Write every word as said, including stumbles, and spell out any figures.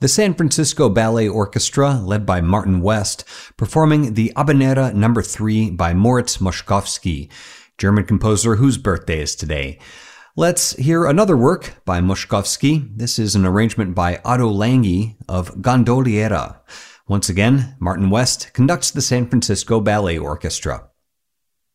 The San Francisco Ballet Orchestra, led by Martin West, performing the Habanera Number three by Moritz Moszkowski, German composer whose birthday is today. Let's hear another work by Moszkowski. This is an arrangement by Otto Lange of Gondoliera. Once again, Martin West conducts the San Francisco Ballet Orchestra.